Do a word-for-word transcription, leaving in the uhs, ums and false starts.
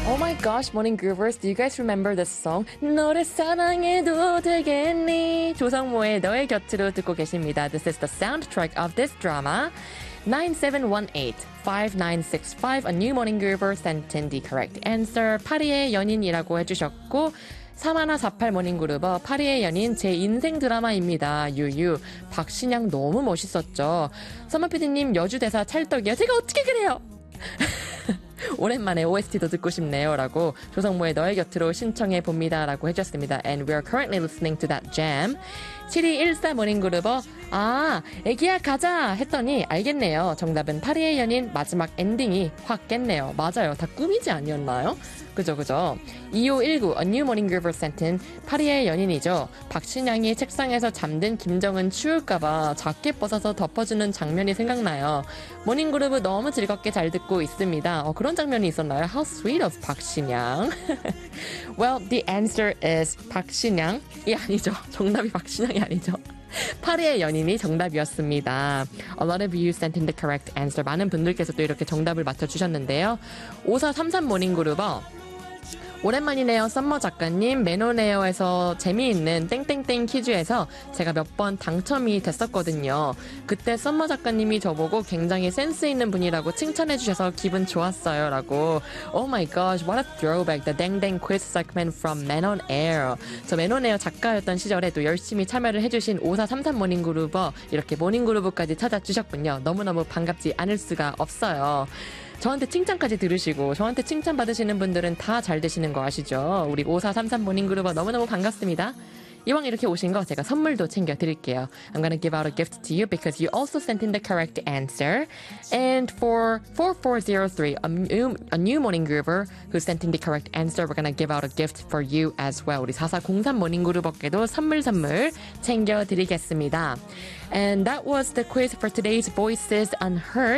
Oh my gosh, Morning Groovers, do you guys remember this song? 너를 사랑해도 되겠니? 조성모의 너의 곁으로 듣고 계십니다. This is the soundtrack of this drama. nine seven one eight five nine six five, a new Morning Groover sent in the correct answer. 파리의 연인이라고 해주셨고, 삼일사팔 모닝그루버 파리의 연인 제 인생 드라마입니다. 유유. 박신양 너무 멋있었죠. 서머피디님 여주 대사 찰떡이요. 제가 어떻게 그래요? 오랜만에 오에스티도 듣고 싶네요 라고 조성모의 너의 곁으로 신청해 봅니다 라고 해주셨습니다. And we are currently listening to that jam. 칠이일사 모닝그루버 아 애기야 가자 했더니 알겠네요. 정답은 파리의 연인 마지막 엔딩이 확 깼네요. 맞아요. 다 꿈이지 아니었나요? 그죠 그죠. 이오일구 A New Morning Groover sent in 파리의 연인이죠. 박신양이 책상에서 잠든 김정은 추울까봐 자켓 벗어서 덮어주는 장면이 생각나요. 모닝그루브 너무 즐겁게 잘 듣고 있습니다. 어, 그런 장면이 있었나요? How sweet of 박신양. Well, the answer is 박신양이 아니죠. 정답이 박신양이 아니죠. 파리의 연인이 정답이었습니다. A lot of you sent in the correct answer. 많은 분들께서 또 이렇게 정답을 맞춰주셨는데요. 오사삼삼 모닝그루버 오랜만이네요. 썸머 작가님. 매너네어에서 재미있는 땡땡땡 퀴즈에서 제가 몇 번 당첨이 됐었거든요. 그때 썸머 작가님이 저보고 굉장히 센스 있는 분이라고 칭찬해 주셔서 기분 좋았어요 라고. Oh my gosh, what a throwback. The 땡땡 quiz segment from Man on Air. 저 매너네어 작가였던 시절에도 열심히 참여를 해주신 오사삼삼 모닝그루버 이렇게 모닝그루브까지 찾아주셨군요. 너무너무 반갑지 않을 수가 없어요. 저한테 칭찬까지 들으시고 저한테 칭찬 받으시는 분들은 다 잘 되시는 거 아시죠? 우리 오사삼삼 모닝그루버 너무너무 반갑습니다. 이왕 이렇게 오신 거 제가 선물도 챙겨 드릴게요. I'm gonna give out a gift to you because you also sent in the correct answer. And for four four zero three, a new, a new Morning Groover who sent in the correct answer, we're gonna give out a gift for you as well. 우리 사사공삼 모닝 그루버께도 선물 선물 챙겨 드리겠습니다. And that was the quiz for today's Voices Unheard.